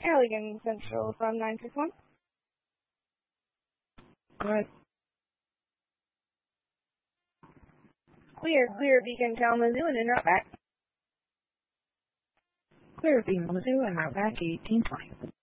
Allegan Central from 961. Alright. Clear, Beacon Kalamazoo, and route back. Clear, Beacon Kalamazoo, and route back 1820.